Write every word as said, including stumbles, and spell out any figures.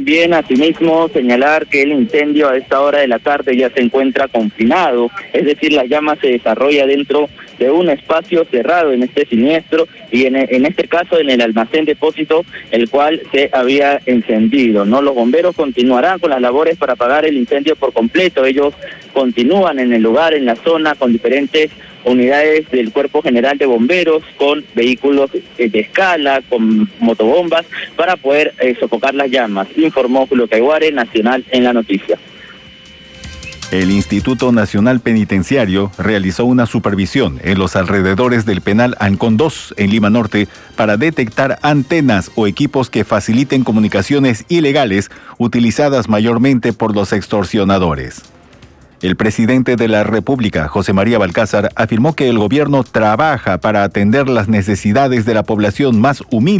También, asimismo, señalar que el incendio a esta hora de la tarde ya se encuentra confinado, es decir, la llama se desarrolla dentro de un espacio cerrado en este siniestro y en, en este caso en el almacén depósito, el cual se había encendido, ¿no? Los bomberos continuarán con las labores para apagar el incendio por completo. Ellos continúan en el lugar, en la zona, con diferentes unidades del Cuerpo General de Bomberos, con vehículos de escala, con motobombas, para poder eh, sofocar las llamas, informó Julio Caiguare, Nacional en la Noticia. El Instituto Nacional Penitenciario realizó una supervisión en los alrededores del penal Ancón dos en Lima Norte para detectar antenas o equipos que faciliten comunicaciones ilegales utilizadas mayormente por los extorsionadores. El presidente de la República, José María Balcázar, afirmó que el gobierno trabaja para atender las necesidades de la población más humilde